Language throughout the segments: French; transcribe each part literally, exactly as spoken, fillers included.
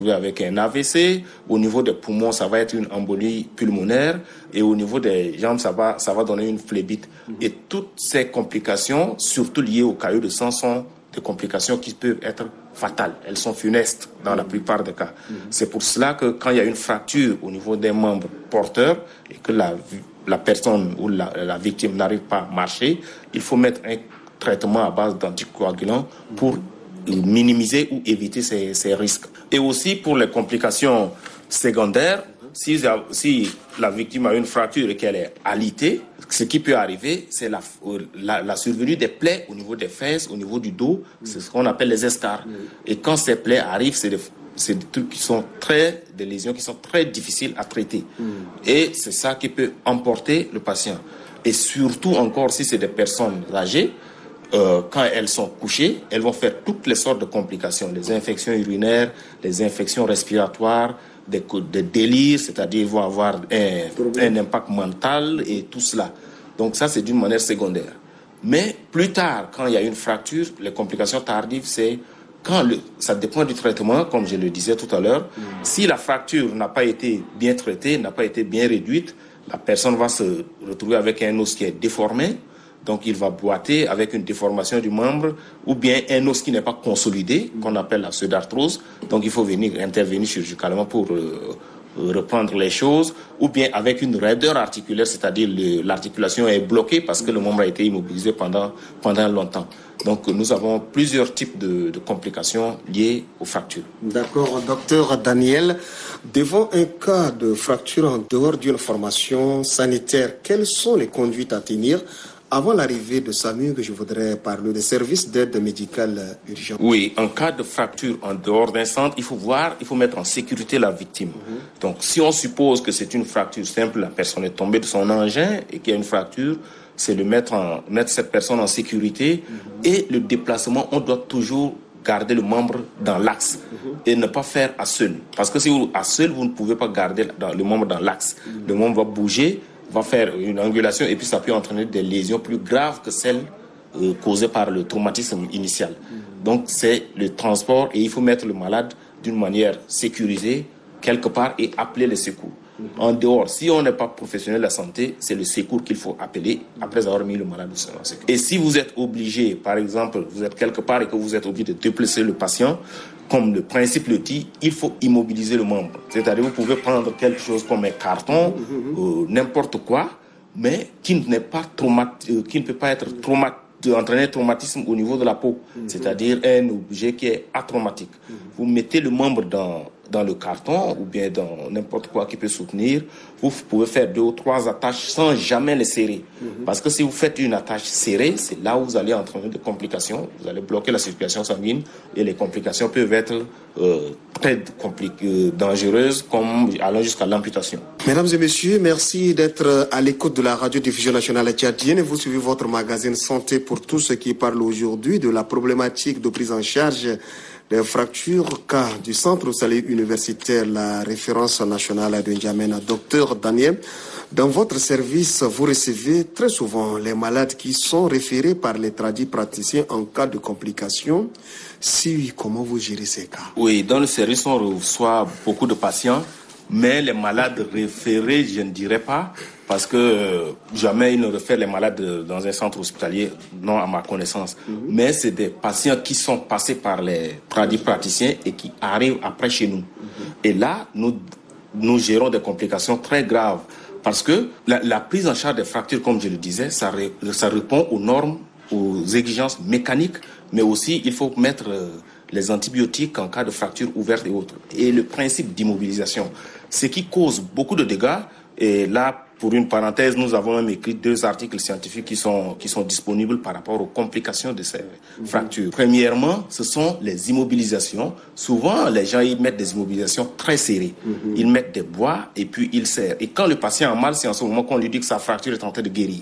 avec un A V C, au niveau des poumons, ça va être une embolie pulmonaire, et au niveau des jambes, ça va, ça va donner une phlébite. Mmh. Et toutes ces complications, surtout liées au caillot de sang, sont des complications qui peuvent être fatales. Elles sont funestes dans mmh. la plupart des cas. Mmh. C'est pour cela que quand il y a une fracture au niveau des membres porteurs et que la, la personne ou la, la victime n'arrive pas à marcher, il faut mettre un traitement à base d'anticoagulants mmh. pour minimiser ou éviter ces, ces risques. Et aussi pour les complications secondaires, si, si la victime a une fracture et qu'elle est alitée, ce qui peut arriver, c'est la, la, la survenue des plaies au niveau des fesses, au niveau du dos, c'est ce qu'on appelle les escarres. Et quand ces plaies arrivent, c'est des, c'est des trucs qui sont très, des lésions qui sont très difficiles à traiter. Et c'est ça qui peut emporter le patient. Et surtout encore si c'est des personnes âgées, Euh, quand elles sont couchées, elles vont faire toutes les sortes de complications, les infections urinaires, les infections respiratoires, des, des délires, c'est-à-dire ils vont avoir un, un impact mental et tout cela. Donc ça, c'est d'une manière secondaire. Mais plus tard, quand il y a une fracture, les complications tardives, c'est quand le, ça dépend du traitement, comme je le disais tout à l'heure. Mmh. Si la fracture n'a pas été bien traitée, n'a pas été bien réduite, la personne va se retrouver avec un os qui est déformé. Donc, il va boiter avec une déformation du membre ou bien un os qui n'est pas consolidé, qu'on appelle la pseudarthrose. Donc, il faut venir intervenir chirurgicalement pour euh, reprendre les choses, ou bien avec une raideur articulaire, c'est-à-dire le, l'articulation est bloquée parce que le membre a été immobilisé pendant, pendant longtemps. Donc, nous avons plusieurs types de, de complications liées aux fractures. D'accord, docteur Daniel. Devant un cas de fracture en dehors d'une formation sanitaire, quelles sont les conduites à tenir? Avant l'arrivée de SAMU, je voudrais parler des services d'aide médicale urgente. Oui, en cas de fracture en dehors d'un centre, il faut voir, il faut mettre en sécurité la victime. Mm-hmm. Donc, si on suppose que c'est une fracture simple, la personne est tombée de son engin et qu'il y a une fracture, c'est de mettre, en, mettre cette personne en sécurité. Mm-hmm. Et le déplacement, on doit toujours garder le membre dans l'axe mm-hmm. et ne pas faire à seul. Parce que si vous, à seul, vous ne pouvez pas garder dans, le membre dans l'axe. Mm-hmm. Le membre va bouger, va faire une angulation et puis ça peut entraîner des lésions plus graves que celles euh, causées par le traumatisme initial. Mmh. Donc c'est le transport et il faut mettre le malade d'une manière sécurisée quelque part et appeler les secours. Mmh. En dehors, si on n'est pas professionnel de la santé, c'est le secours qu'il faut appeler après avoir mis le malade en sécurité. Et si vous êtes obligé, par exemple, vous êtes quelque part et que vous êtes obligé de déplacer le patient, comme le principe le dit, il faut immobiliser le membre. C'est-à-dire, vous pouvez prendre quelque chose comme un carton, mmh. euh, n'importe quoi, mais qui n'est pas traumat, euh, qui ne peut pas être traumat, entraîner traumatisme au niveau de la peau. Mmh. C'est-à-dire un objet qui est atraumatique. Mmh. Vous mettez le membre dans, dans le carton ou bien dans n'importe quoi qui peut soutenir. Vous pouvez faire deux ou trois attaches sans jamais les serrer. Mmh. Parce que si vous faites une attache serrée, c'est là où vous allez entraîner des complications. Vous allez bloquer la circulation sanguine et les complications peuvent être euh, très compli- euh, dangereuses, comme allant jusqu'à l'amputation. Mesdames et messieurs, merci d'être à l'écoute de la radio-diffusion nationale tchadienne. Vous suivez votre magazine Santé pour tous ceux qui parlent aujourd'hui de la problématique de prise en charge des fractures, cas du Centre de santé universitaire, la référence nationale de N'Djamena. Docteur Daniel, dans votre service, vous recevez très souvent les malades qui sont référés par les tradis praticiens en cas de complications. Si oui, comment vous gérez ces cas? Oui, dans le service, on reçoit beaucoup de patients, mais les malades référés, je ne dirais pas, parce que euh, jamais ils ne réfèrent les malades dans un centre hospitalier, non à ma connaissance. Mm-hmm. Mais c'est des patients qui sont passés par les tradis praticiens et qui arrivent après chez nous. Mm-hmm. Et là, nous, nous gérons des complications très graves. Parce que la, la prise en charge des fractures, comme je le disais, ça, ré, ça répond aux normes, aux exigences mécaniques, mais aussi il faut mettre euh, les antibiotiques en cas de fracture ouverte et autres. Et le principe d'immobilisation, ce qui cause beaucoup de dégâts. Et là, pour une parenthèse, nous avons même écrit deux articles scientifiques qui sont, qui sont disponibles par rapport aux complications de ces mmh. fractures. Premièrement, ce sont les immobilisations. Souvent, les gens ils mettent des immobilisations très serrées. Mmh. Ils mettent des bois et puis ils serrent. Et quand le patient a mal, c'est en ce moment qu'on lui dit que sa fracture est en train de guérir. Mmh.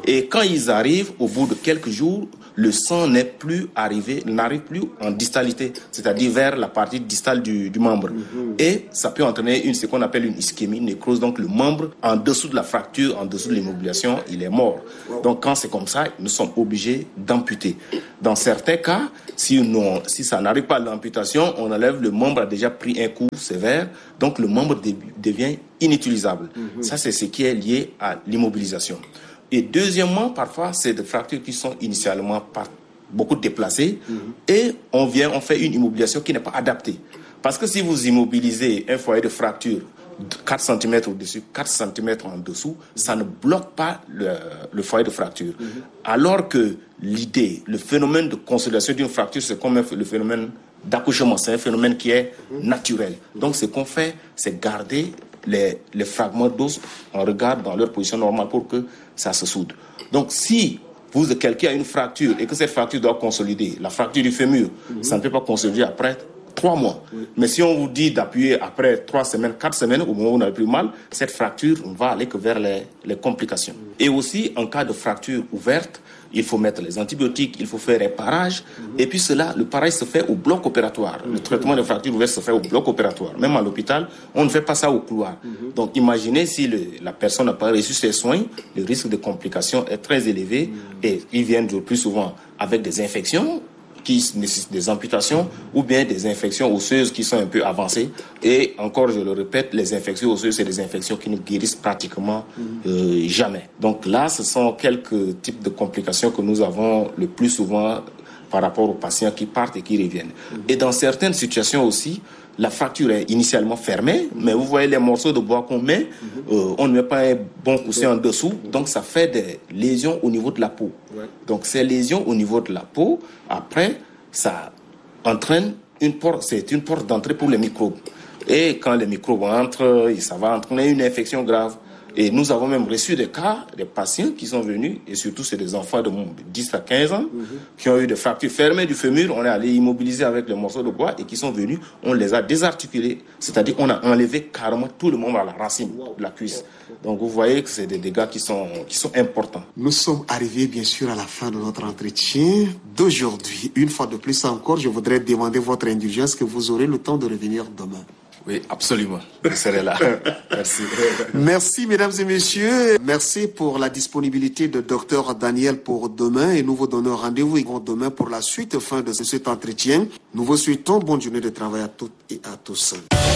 Et quand ils arrivent, au bout de quelques jours, le sang n'est plus arrivé, n'arrive plus en distalité, c'est-à-dire vers la partie distale du, du membre. Mm-hmm. Et ça peut entraîner une, ce qu'on appelle une ischémie, une nécrose. Donc le membre, en dessous de la fracture, en dessous de l'immobilisation, il est mort. Wow. Donc quand c'est comme ça, nous sommes obligés d'amputer. Dans certains cas, si, nous, si ça n'arrive pas à l'amputation, on enlève, le membre a déjà pris un coup sévère, donc le membre de, devient inutilisable. Mm-hmm. Ça, c'est ce qui est lié à l'immobilisation. Et deuxièmement, parfois, c'est des fractures qui sont initialement par beaucoup déplacées mmh. et on vient, on fait une immobilisation qui n'est pas adaptée. Parce que si vous immobilisez un foyer de fracture de quatre centimètres au-dessus, quatre centimètres en dessous, ça ne bloque pas le, le foyer de fracture. Mmh. Alors que l'idée, le phénomène de consolidation d'une fracture, c'est comme le phénomène d'accouchement. C'est un phénomène qui est mmh. naturel. Donc, ce qu'on fait, c'est garder les, les fragments d'os, on regarde dans leur position normale pour que ça se soude. Donc, si vous, quelqu'un a une fracture et que cette fracture doit consolider, la fracture du fémur, mm-hmm. ça ne peut pas consolider après trois mois. Mm-hmm. Mais si on vous dit d'appuyer après trois semaines, quatre semaines, au moment où vous n'avez plus mal, cette fracture ne va aller que vers les, les complications. Mm-hmm. Et aussi, en cas de fracture ouverte, il faut mettre les antibiotiques, il faut faire réparage. Mm-hmm. Et puis cela, le pareil se fait au bloc opératoire. Mm-hmm. Le traitement de fracture ouverte se fait au bloc opératoire. Même à l'hôpital, on ne fait pas ça au couloir. Mm-hmm. Donc imaginez si le, la personne n'a pas reçu ses soins, le risque de complications est très élevé. Mm-hmm. Et ils viennent le plus souvent avec des infections qui nécessitent des amputations ou bien des infections osseuses qui sont un peu avancées. Et encore, je le répète, les infections osseuses, c'est des infections qui ne guérissent pratiquement euh, jamais. Donc là, ce sont quelques types de complications que nous avons le plus souvent par rapport aux patients qui partent et qui reviennent. Et dans certaines situations aussi, la fracture est initialement fermée, mais vous voyez les morceaux de bois qu'on met, euh, on ne met pas un bon coussin en dessous, donc ça fait des lésions au niveau de la peau. Donc ces lésions au niveau de la peau, après, ça entraîne une porte, c'est une porte d'entrée pour les microbes. Et quand les microbes entrent, ça va entraîner une infection grave. Et nous avons même reçu des cas, des patients qui sont venus, et surtout c'est des enfants de dix à quinze ans, mm-hmm. qui ont eu des fractures fermées du fémur, on est allé immobiliser avec les morceaux de bois, et qui sont venus, on les a désarticulés, c'est-à-dire on a enlevé carrément tout le membre à la racine de la cuisse. Donc vous voyez que c'est des dégâts qui sont, qui sont importants. Nous sommes arrivés bien sûr à la fin de notre entretien d'aujourd'hui. Une fois de plus encore, je voudrais demander votre indulgence que vous aurez le temps de revenir demain. Oui, absolument. Je serai là. Merci. Merci, mesdames et messieurs. Merci pour la disponibilité de docteur Daniel pour demain. Et nous vous donnons rendez-vous demain pour la suite fin de cet entretien. Nous vous souhaitons bonne journée de travail à toutes et à tous.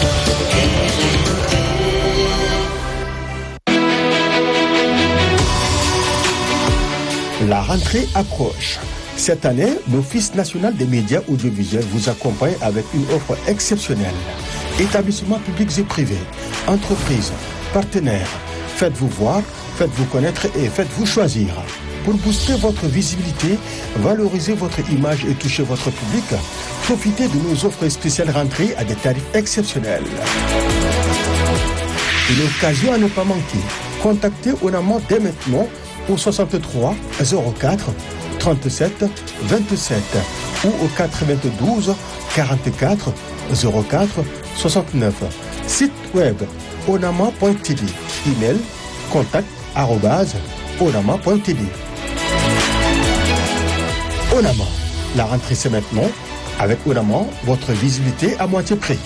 La rentrée approche. Cette année, l'Office national des médias audiovisuels vous accompagne avec une offre exceptionnelle. Établissements publics et privés, entreprises, partenaires, faites-vous voir, faites-vous connaître et faites-vous choisir. Pour booster votre visibilité, valoriser votre image et toucher votre public, profitez de nos offres spéciales rentrées à des tarifs exceptionnels. Une occasion à ne pas manquer. Contactez Onama dès maintenant au soixante-trois zéro quatre trente-sept vingt-sept ou au quatre-vingt-douze quarante-quatre zéro quatre soixante-neuf. Site web onama point t v. Email contact arobase onama point t v. Onama, la rentrée c'est maintenant. Avec Onama, votre visibilité à moitié prix.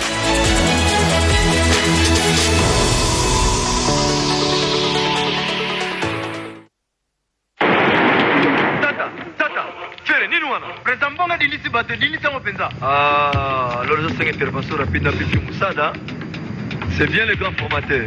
Ah, alors je sais une intervention rapide à Pichu Moussada. C'est bien le grand formateur.